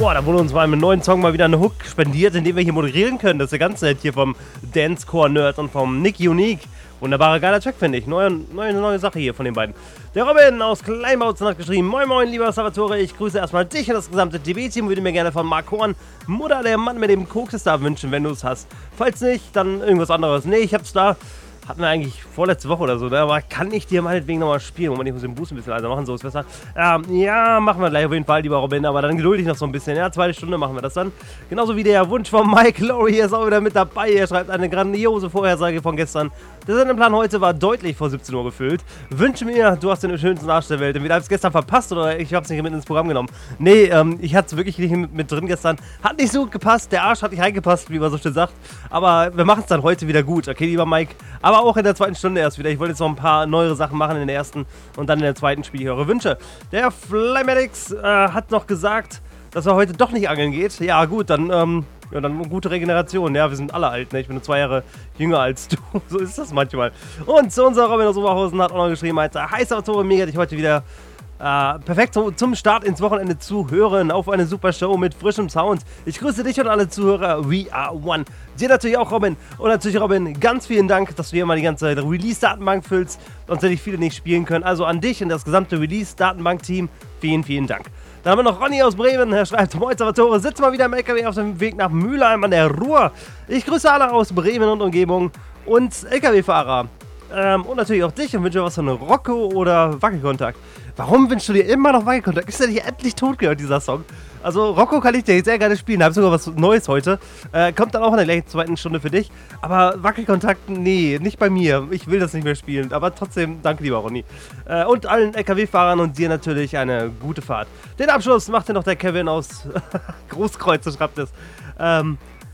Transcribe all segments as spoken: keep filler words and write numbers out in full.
Boah, da wurde uns mal mit einem neuen Song mal wieder eine Hook spendiert, in dem wir hier moderieren können. Das ist ja ganz nett hier vom Dancecore-Nerd und vom Nick Unique. Wunderbarer, geiler Track, finde ich. Neue, neue, neue Sache hier von den beiden. Der Robin aus Kleinbautzen hat geschrieben: Moin Moin, lieber Salvatore, ich grüße erstmal dich und das gesamte T V-Team. Würde mir gerne von Mark Horn, Mutter der Mann mit dem Koks-Star wünschen, wenn du es hast. Falls nicht, dann irgendwas anderes. Nee, ich hab's da. Hatten wir eigentlich vorletzte Woche oder so, ne? Aber kann ich dir meinetwegen nochmal spielen? Moment, ich muss den Boost ein bisschen leiser machen, so ist besser. Ähm, ja, machen wir gleich auf jeden Fall, lieber Robin, aber dann geduldig noch so ein bisschen. Ja, zweite Stunde machen wir das dann. Genauso wie der Wunsch von Mike Lowry ist auch wieder mit dabei. Er schreibt eine grandiose Vorhersage von gestern. Der Sendeplan heute war deutlich vor siebzehn Uhr gefüllt. Wünsche mir, du hast den schönsten Arsch der Welt. Entweder hab's gestern verpasst oder ich hab's nicht mit ins Programm genommen. Nee, ähm, ich hatte es wirklich nicht mit, mit drin gestern. Hat nicht so gut gepasst. Der Arsch hat nicht reingepasst, wie man so schön sagt. Aber wir machen es dann heute wieder gut, okay, lieber Mike? Aber auch in der zweiten Stunde erst wieder. Ich wollte jetzt noch ein paar neuere Sachen machen in der ersten und dann in der zweiten spiele ich eure Wünsche. Der Flymatics äh, hat noch gesagt, dass er heute doch nicht angeln geht. Ja, gut, dann, ähm, ja, dann gute Regeneration. Ja, wir sind alle alt, ne? Ich bin nur zwei Jahre jünger als du. So ist das manchmal. Und zu unserer Robin aus Oberhausen hat auch noch geschrieben, meinte, hi Salvatore, mega dich heute wieder äh, perfekt zum, zum Start ins Wochenende zu hören. Auf eine super Show mit frischem Sound. Ich grüße dich und alle Zuhörer. We are one. Dir natürlich auch, Robin. Und natürlich, Robin, ganz vielen Dank, dass du hier mal die ganze Release-Datenbank füllst. Sonst hätte ich viele nicht spielen können. Also an dich und das gesamte Release-Datenbank-Team. Vielen, vielen Dank. Dann haben wir noch Ronny aus Bremen. Er schreibt: Moin Salvatore, sitzt mal wieder im L K W auf dem Weg nach Mülheim an der Ruhr. Ich grüße alle aus Bremen und Umgebung und L K W-Fahrer. Ähm, und natürlich auch dich und wünsche was von Rocco oder Wackelkontakt. Warum wünschst du dir immer noch Wackelkontakt? Ist der nicht endlich tot gehört, dieser Song? Also Rocco kann ich dir sehr gerne spielen, da habe sogar was Neues heute. Äh, kommt dann auch in der gleichen zweiten Stunde für dich. Aber Wackelkontakt, nee, nicht bei mir. Ich will das nicht mehr spielen. Aber trotzdem, danke lieber Ronny. Äh, und allen L K W-Fahrern und dir natürlich eine gute Fahrt. Den Abschluss macht dir noch der Kevin aus Großkreuz, so schreibt es. Ähm,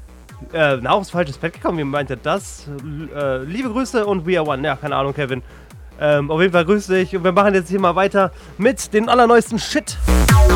äh, na, aufs falsches Bett gekommen, wie meint er das? Äh, liebe Grüße und we are one. Ja, keine Ahnung, Kevin. Ähm, auf jeden Fall grüß dich und wir machen jetzt hier mal weiter mit dem allerneuesten Shit.